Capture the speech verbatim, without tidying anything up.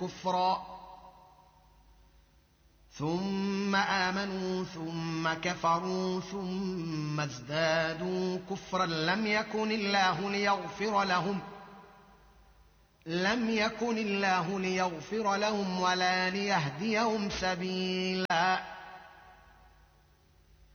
كفرا ثم آمنوا ثم كفروا ثم ازدادوا كفرا لم يكن الله ليغفر لهم لم يكن الله ليغفر لهم ولا ليهديهم سبيلا